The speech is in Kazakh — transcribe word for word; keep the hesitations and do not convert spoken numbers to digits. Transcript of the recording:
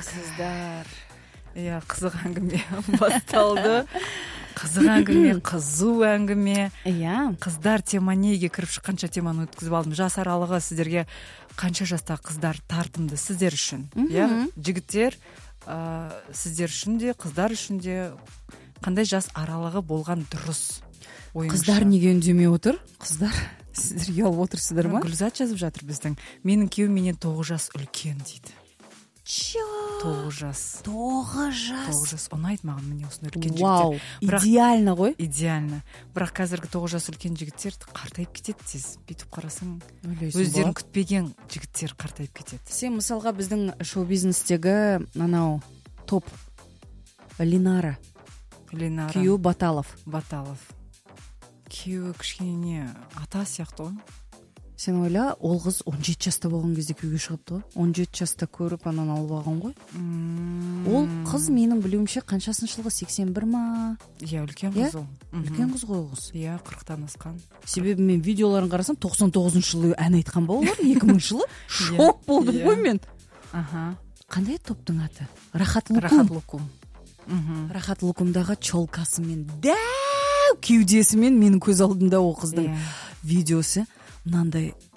Қыздар. Иә, қызық әңгіме басталды. Қызық әңгіме, қызу әңгіме. Иә. Қыздар тема неге кіріп шыққанша теманы өткізіп алдым. Жас аралығы сіздерге қанша жастағы қыздар тартымды сіздер үшін? Иә, жігіттер ә, сіздер үшін де, қыздар үшін де қандай жас аралығы болған дұрыс? Қыздар неге үндемей отыр? Қыздар, сіздер ұялып отырсыздар ма? Гүлзат жазып жатыр біздің. Менің күйеуім менен тоғыз жас үлкен дейді. Тоғыз жас. Тоғыз жас. Тоғыз жас. Ұнайды маған міне осындай үлкен жігіттер. Вау, идеально ғой? Идеально. Бірақ қазіргі тоғыз жас үлкен жігіттер қартайып кетеді тез. Бүйтіп қарасаң, Ойлайсың өздерін ба? күтпеген жігіттер қартайып кетеді. Сен мысалға біздің шоу-бизнестегі анау топ Линара, Ленара. күйеуі Баталов. Баталов. Күйеуі кішкене ата сияқты ғой. Сен ойла, ол қыз он жеті жаста болған кезде күйеуге шығыпты ғой. он жеті жаста көріп анан алып алған ғой. Ол қыз менің білуімше қаншасыншы жылғы сексен бір ма? Иә, үлкен қыз ол. Үлкен қыз ғой ол қыз. Иә, қырықтан асқан. Себебі мен видеоларын қарасам тоқсан тоғызыншы жылы ән айтқан ба олар? екі мыңыншы жылы? Шок болдым ғой мен. Аха. Қандай топтың аты? Рахат Лукум. Рахат Лукум. Рахат Лукумдағы чолкасымен, дәу кеудесімен менің көз алдымда ол қыздың видеосы. Мынандай